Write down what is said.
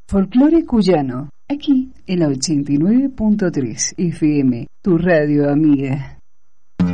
Folclore cuyano, aquí en la 89.3 FM, tu radio amiga.